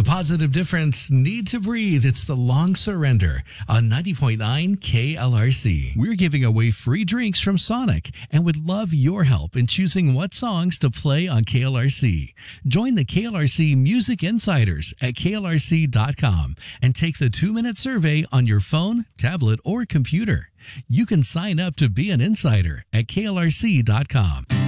positive difference, need to breathe. It's the Long Surrender on 90.9 KLRC. We're giving away free drinks from Sonic and would love your help in choosing what songs to play on KLRC. Join the KLRC Music Insiders at KLRC.com and take the 2-minute survey on your phone, tablet, or computer. You can sign up to be an insider at KLRC.com.